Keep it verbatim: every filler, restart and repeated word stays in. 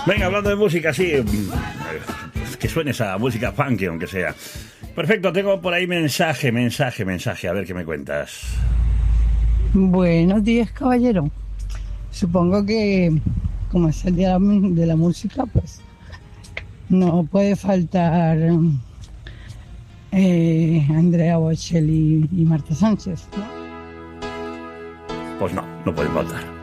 Venga, hablando de música, sí, que suene esa música funky, aunque sea. Perfecto, tengo por ahí mensaje, mensaje, mensaje. A ver qué me cuentas. Buenos días, caballero. Supongo que, como es el día de la música, pues no puede faltar eh, Andrea Bocelli y Marta Sánchez, ¿no? Pues no, no pueden faltar.